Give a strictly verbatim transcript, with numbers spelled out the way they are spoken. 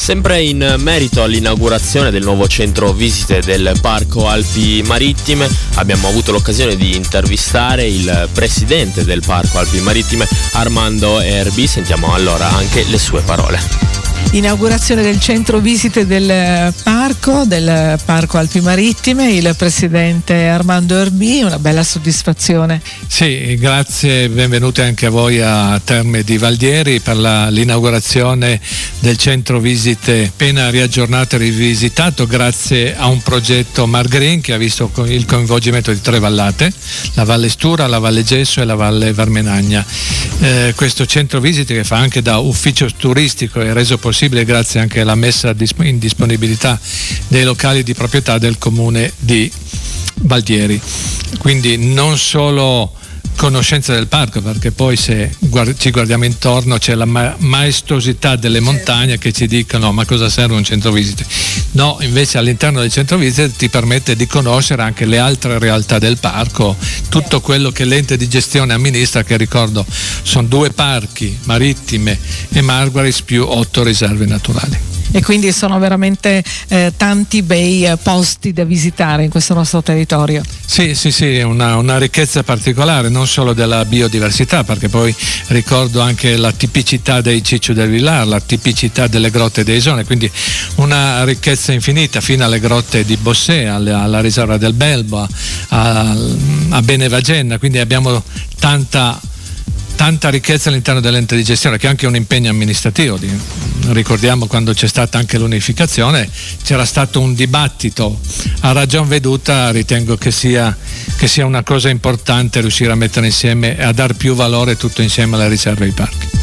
Sempre in merito all'inaugurazione del nuovo centro visite del Parco Alpi Marittime, abbiamo avuto l'occasione di intervistare il presidente del Parco Alpi Marittime, Armando Erbi. Sentiamo allora anche le sue parole. Inaugurazione del centro visite del parco, del Parco Alpi Marittime, il presidente Armando Erbi, una bella soddisfazione. Sì, grazie, benvenuti anche a voi a Terme di Valdieri per la, l'inaugurazione del centro visite appena riaggiornato e rivisitato grazie a un progetto Margreen che ha visto il coinvolgimento di tre vallate, la Valle Stura, la Valle Gesso e la Valle Vermenagna. Eh, questo centro visite che fa anche da ufficio turistico è reso possibile grazie anche alla messa in disponibilità dei locali di proprietà del comune di Valdieri. Quindi non solo conoscenza del parco, perché poi se guard- ci guardiamo intorno c'è la ma- maestosità delle montagne che ci dicono ma cosa serve un centro visite. No, invece all'interno del centro visite ti permette di conoscere anche le altre realtà del parco, tutto quello che l'ente di gestione amministra, che ricordo sono due parchi, Marittime e Marguaris, più otto riserve naturali. E quindi sono veramente eh, tanti bei eh, posti da visitare in questo nostro territorio. Sì, sì, sì, è una, una ricchezza particolare, non solo della biodiversità, perché poi ricordo anche la tipicità dei Cicciu del Villar, la tipicità delle grotte dei Isone, quindi una ricchezza infinita fino alle grotte di Bossé, alla, alla riserva del Belbo, a, a Benevagenna, quindi abbiamo tanta tanta ricchezza all'interno dell'ente di gestione, che è anche un impegno amministrativo. Ricordiamo quando c'è stata anche l'unificazione, c'era stato un dibattito a ragion veduta. Ritengo che sia, che sia una cosa importante riuscire a mettere insieme e a dar più valore tutto insieme alle riserve e ai parchi.